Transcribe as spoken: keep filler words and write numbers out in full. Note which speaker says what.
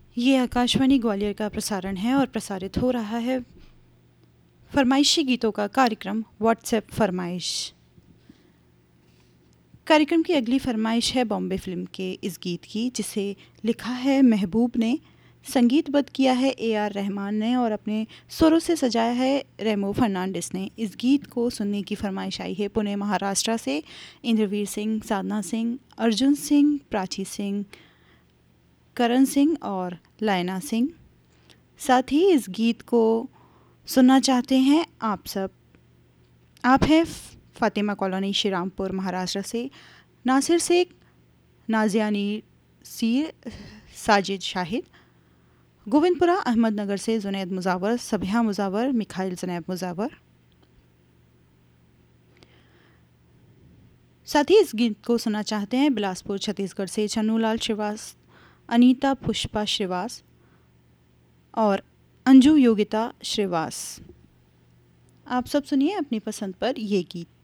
Speaker 1: ये आकाशवाणी ग्वालियर का प्रसारण है और प्रसारित हो रहा है फरमाइशी गीतों का कार्यक्रम व्हाट्सएप फरमाइश। कार्यक्रम की अगली फरमाइश है बॉम्बे फिल्म के इस गीत की, जिसे लिखा है महबूब ने, संगीतबद्ध किया है ए आर रहमान ने और अपने सुरों से सजाया है रेमो फर्नांडिस ने। इस गीत को सुनने की फरमाइश आई है पुणे महाराष्ट्र से इंद्रवीर सिंह, साधना सिंह, अर्जुन सिंह, प्राची सिंह, करण सिंह और लायना सिंह। साथ ही इस गीत को सुनना चाहते हैं आप सब। आप हैं फातिमा कॉलोनी श्रीरामपुर महाराष्ट्र से नासिर शेख, नाजियानी सीर, साजिद शाहिद, गोविंदपुरा अहमदनगर से जुनैद मुजावर, सबिहा मुजावर, मिखाइल जनैब मुजावर। साथ ही इस गीत को सुनना चाहते हैं बिलासपुर छत्तीसगढ़ से छन्नूलाल श्रीवास, अनीता पुष्पा श्रीवास और अंजू योगिता श्रीवास। आप सब सुनिए अपनी पसंद पर ये गीत।